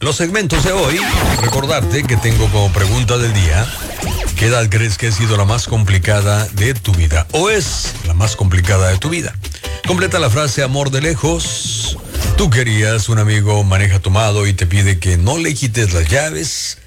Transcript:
Los segmentos de hoy, recordarte que tengo como pregunta del día, ¿qué edad crees que ha sido la más complicada de tu vida? ¿O es la más complicada de tu vida? Completa la frase amor de lejos. Tú querías, un amigo maneja tomado y te pide que no le quites las llaves.